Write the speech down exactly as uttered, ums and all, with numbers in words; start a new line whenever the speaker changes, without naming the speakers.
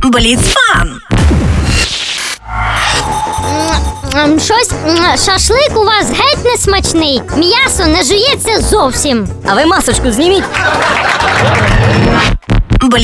Бліцфан.
М, Щось м, шашлик у вас геть не смачний. М'ясо не жується зовсім.
А ви масочку зніміть.